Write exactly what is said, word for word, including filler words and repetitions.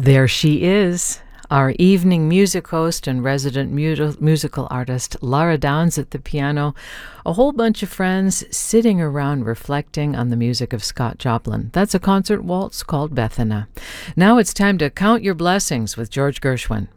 There she is, our evening music host and resident mu- musical artist, Lara Downs at the piano, a whole bunch of friends sitting around reflecting on the music of Scott Joplin. That's a concert waltz called Bethana. Now it's time to count your blessings with George Gershwin.